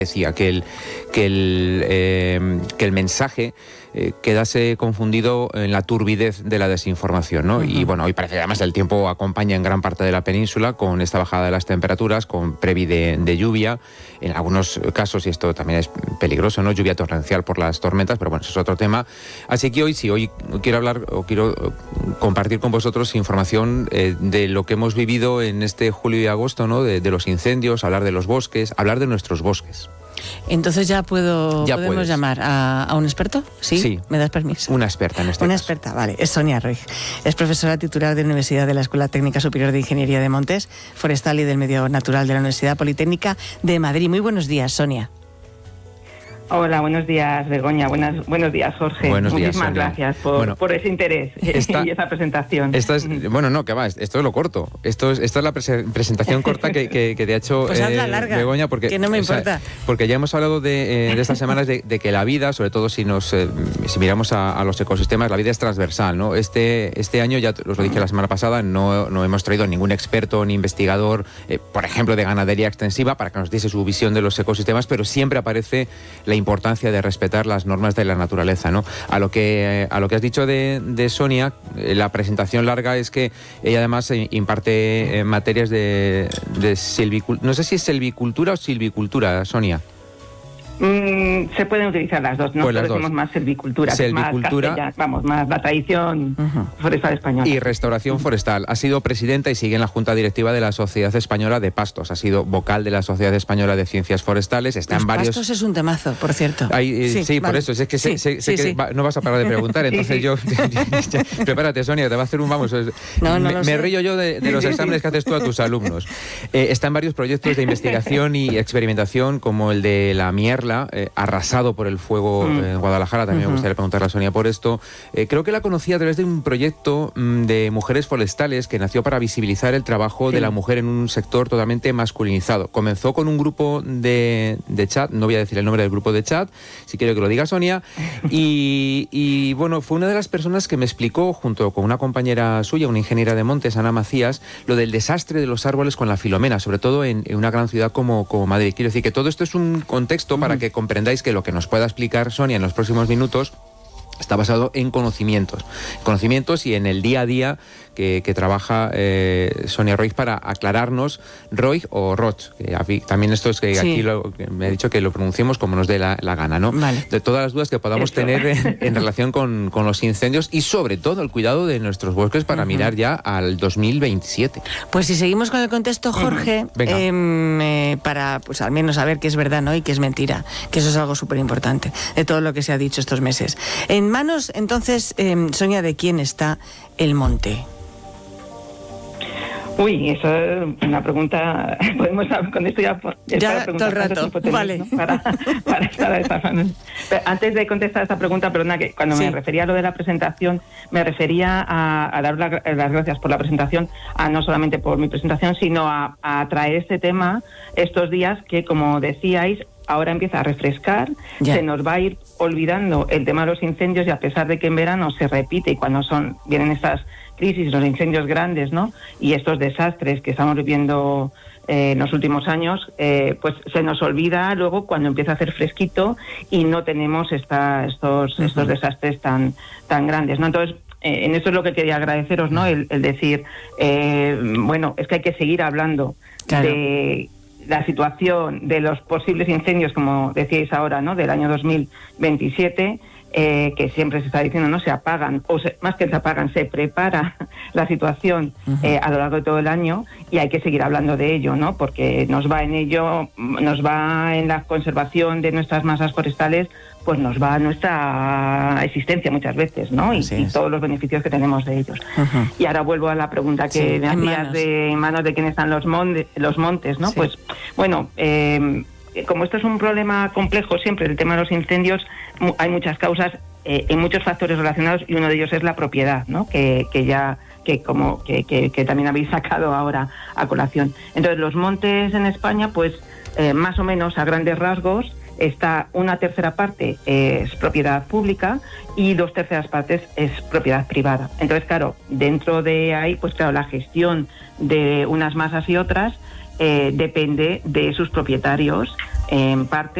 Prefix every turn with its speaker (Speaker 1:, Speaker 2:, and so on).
Speaker 1: decía que el mensaje quedase confundido en la turbidez de la desinformación, ¿no? Y bueno, hoy parece que además el tiempo acompaña en gran parte de la península con esta bajada de las temperaturas, con previ de lluvia, en algunos casos, y esto también es peligroso, ¿no? Lluvia torrencial por las tormentas, pero bueno, eso es otro tema. Así que hoy quiero hablar o quiero compartir con vosotros información de lo que hemos vivido en este julio y agosto, ¿no? De los incendios, hablar de los bosques, hablar de nuestros bosques.
Speaker 2: Entonces podemos
Speaker 1: puedes
Speaker 2: llamar a un experto, ¿sí?
Speaker 1: Sí.
Speaker 2: ¿Me das permiso?
Speaker 1: Una experta en este
Speaker 2: Una
Speaker 1: caso.
Speaker 2: experta, vale. Es Sonia Roig. Es profesora titular de la Universidad de la Escuela Técnica Superior de Ingeniería de Montes Forestal y del Medio Natural de la Universidad Politécnica de Madrid. Muy buenos días, Sonia.
Speaker 3: Hola, buenos días, Begoña. Buenos días, Jorge.
Speaker 1: Buenos días,
Speaker 3: Muchísimas
Speaker 1: Sonia.
Speaker 3: gracias por ese interés y esa presentación.
Speaker 1: Esto es lo corto. Esta es la presentación corta que te ha hecho
Speaker 2: pues hazla larga,
Speaker 1: Begoña, porque
Speaker 2: que no me importa.
Speaker 1: Porque ya hemos hablado de estas semanas de que la vida, sobre todo si miramos a los ecosistemas, la vida es transversal, ¿no? Este año, ya os lo dije la semana pasada, no hemos traído ningún experto ni investigador, por ejemplo, de ganadería extensiva, para que nos diese su visión de los ecosistemas, pero siempre aparece la importancia de respetar las normas de la naturaleza, ¿no? A lo que has dicho de Sonia, la presentación larga es que ella además imparte materias de silvicultura. No sé si es silvicultura o silvicultura, Sonia.
Speaker 3: Se pueden utilizar las dos, ¿no?
Speaker 1: Pues
Speaker 3: decimos más silvicultura, más la tradición forestal española.
Speaker 1: Y restauración forestal. Ha sido presidenta y sigue en la Junta Directiva de la Sociedad Española de Pastos. Ha sido vocal de la Sociedad Española de Ciencias Forestales. Está en varios...
Speaker 2: Pastos es un temazo, por cierto.
Speaker 1: Sí, por eso. Es que sé que no vas a parar de preguntar, entonces yo... Prepárate, Sonia, te va a hacer un... Me río yo de los exámenes que haces tú a tus alumnos. Está en varios proyectos de investigación y experimentación, como el de la mierla, arrasado por el fuego en Guadalajara. También me gustaría preguntarle a Sonia por esto. Creo que la conocí a través de un proyecto de mujeres forestales que nació para visibilizar el trabajo de la mujer en un sector totalmente masculinizado. Comenzó con un grupo de chat, no voy a decir el nombre del grupo de chat, si quiero que lo diga Sonia, y bueno, fue una de las personas que me explicó, junto con una compañera suya, una ingeniera de montes, Ana Macías, lo del desastre de los árboles con la filomena, sobre todo en una gran ciudad como Madrid. Quiero decir que todo esto es un contexto para que comprendáis que lo que nos pueda explicar Sonia en los próximos minutos está basado en conocimientos y en el día a día que trabaja Sonia Roig para aclararnos, Roig o Roig, que también esto es que aquí me ha dicho que lo pronunciemos como nos dé la gana, ¿no? Vale. De todas las dudas que podamos tener en relación con los incendios y sobre todo el cuidado de nuestros bosques para mirar ya al 2027.
Speaker 2: Pues si seguimos con el contexto, Jorge, para pues al menos saber qué es verdad, ¿no? Y qué es mentira, que eso es algo súper importante de todo lo que se ha dicho estos meses. En manos, entonces, Sonia, ¿de quién está el monte?
Speaker 3: Uy, eso es una pregunta. Podemos con esto ya
Speaker 2: todo el rato, vale.
Speaker 3: ¿no? Para estar a esta zona. Antes de contestar esta pregunta, perdona, que cuando me refería a lo de la presentación, me refería a dar las gracias por la presentación, no solamente por mi presentación, sino a traer este tema estos días que, como decíais, ahora empieza a refrescar, se nos va a ir olvidando el tema de los incendios, y a pesar de que en verano se repite y cuando vienen estas crisis, los incendios grandes, ¿no? Y estos desastres que estamos viviendo en los últimos años, pues se nos olvida luego cuando empieza a hacer fresquito y no tenemos estos desastres tan grandes, ¿no? Entonces, en esto es lo que quería agradeceros, ¿no? El decir, es que hay que seguir hablando de la situación de los posibles incendios, como decíais ahora, ¿no? Del año 2027, que siempre se está diciendo, no se apagan, más que se apagan, se prepara la situación a lo largo de todo el año, y hay que seguir hablando de ello, ¿no? Porque nos va en la conservación de nuestras masas forestales, pues nos va a nuestra existencia muchas veces, ¿no? Y todos los beneficios que tenemos de ellos. Y ahora vuelvo a la pregunta que me hacías en manos de quién están los montes, ¿no? Pues bueno, como esto es un problema complejo siempre, el tema de los incendios, hay muchas causas, hay muchos factores relacionados, y uno de ellos es la propiedad, ¿no? Que también habéis sacado ahora a colación. Entonces, los montes en España, pues más o menos a grandes rasgos, está una tercera parte es propiedad pública y 2/3 partes es propiedad privada. Entonces, claro, dentro de ahí, pues claro, la gestión de unas masas y otras depende de sus propietarios en parte.